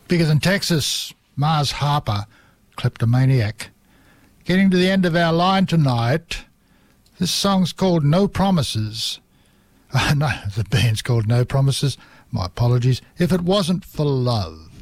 Bigger Than Texas, Mars Harper, Kleptomaniac. Getting to the end of our line tonight. This song's called No Promises. No, the band's called No Promises. My apologies. If It Wasn't for Love.